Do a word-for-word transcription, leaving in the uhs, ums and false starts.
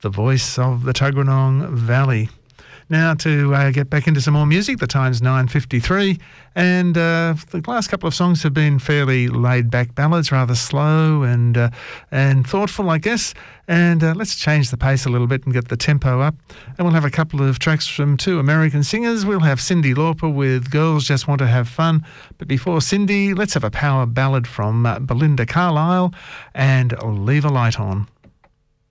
the voice of the Tuggeranong Valley. Now to uh, get back into some more music, the time's nine fifty-three, and uh, the last couple of songs have been fairly laid-back ballads, rather slow and uh, and thoughtful, I guess. And uh, let's change the pace a little bit and get the tempo up. And we'll have a couple of tracks from two American singers. We'll have Cyndi Lauper with Girls Just Want to Have Fun. But before Cyndi, let's have a power ballad from uh, Belinda Carlisle and Leave a Light On.